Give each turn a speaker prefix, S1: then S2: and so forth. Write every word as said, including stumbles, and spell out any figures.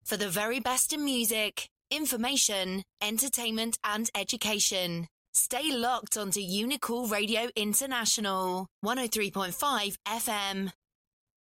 S1: For the very best in music, information, entertainment and education. Stay locked onto Unicool Radio International, one oh three point five F M.